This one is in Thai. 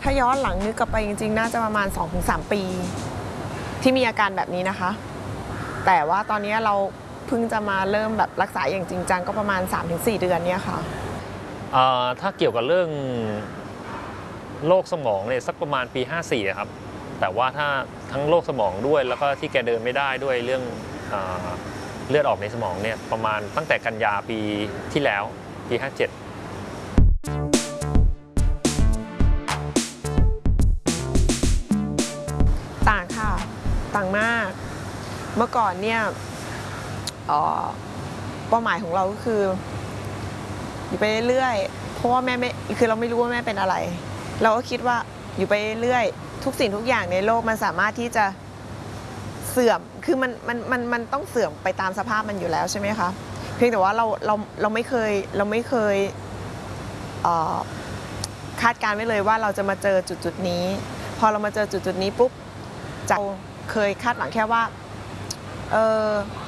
าย้อนหลังนึกกลับไปจริงๆน่าจะประมาณ 2-3 ปีที่มีอาการแบบนี้นะคะแต่ว่าตอนนี้เราเพิ่งจะมาเริ่มแบบรักษาอย่างจริงจังก็ประมาณ 3-4 เดือนเนี่ยค่ะถ้าเกี่ยวกับเรื่องโรคสมองเนี่ยสักประมาณปี54ครับแต่ว่าถ้าทั้งโรคสมองด้วยแล้วก็ที่แกเดินไม่ได้ด้วยเรื่องเลือดออกในสมองเนี่ยประมาณตั้งแต่กันยาปีที่แล้วปี57 ต่างค่ะต่างมากเมื่อก่อนเนี่ยเป้าหมายของเราก็คืออยู่ไปเรื่อยๆเพราะว่าแม่ไม่คือเราไม่รู้ว่าแม่เป็นอะไรเราก็คิดว่าอยู่ไปเรื่อยทุกสิ่งทุกอย่างในโลกมันสามารถที่จะเสื่อมคือมันต้องเสื่อมไปตามสภาพมันอยู่แล้วใช่ไหมคะเพียงแต่ว่าเราไม่เคยคาดการณ์ไว้เลยว่าเราจะมาเจอจุดนี้พอเรามาเจอจุดนี้ปุ๊บจากเคยคาดหวังแค่ว่า